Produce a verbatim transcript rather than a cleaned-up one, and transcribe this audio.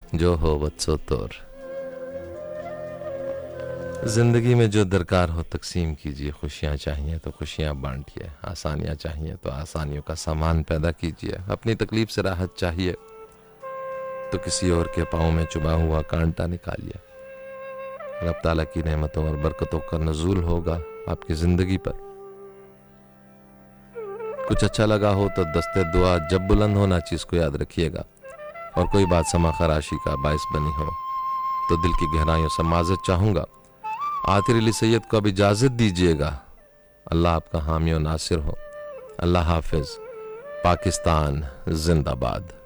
जो हो वत्सो तोर। जिंदगी में जो दरकार हो तकसीम कीजिए, खुशियाँ चाहिए तो खुशियाँ बांटिए, आसानियाँ चाहिए तो आसानियों का सामान पैदा कीजिए, अपनी तकलीफ से राहत चाहिए तो किसी और के पाँव में चुभा हुआ कांटा निकालिए। रब ताला की नेमतों और बरकतों का नज़ूल होगा आपकी जिंदगी पर। कुछ अच्छा लगा हो तो दस्ते दुआ जब बुलंद हो ना चीज को याद रखिएगा, और कोई बात समा खराशी का बायस बनी हो तो दिल की गहराइयों से माजरत चाहूंगा। आतिर अली सैयद को अब इजाजत दीजिएगा। अल्लाह आपका हामी और नासिर हो। अल्लाह हाफिज। पाकिस्तान जिंदाबाद।